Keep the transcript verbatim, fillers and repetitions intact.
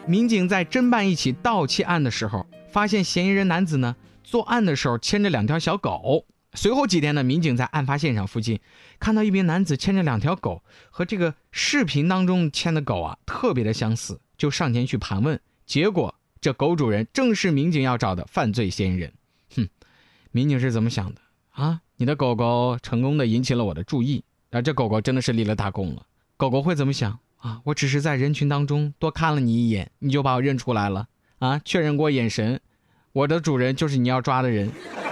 民警在侦办一起盗窃案的时候，发现嫌疑人男子呢作案的时候牵着两条小狗。随后几天呢，民警在案发现场附近看到一名男子牵着两条狗，和这个视频当中牵的狗啊特别的相似，就上前去盘问，结果这狗主人正是民警要找的犯罪嫌疑人。哼，民警是怎么想的啊？你的狗狗成功的引起了我的注意，而这狗狗真的是立了大功了。狗狗会怎么想啊？我只是在人群当中多看了你一眼，你就把我认出来了啊？确认过眼神，我的主人就是你要抓的人。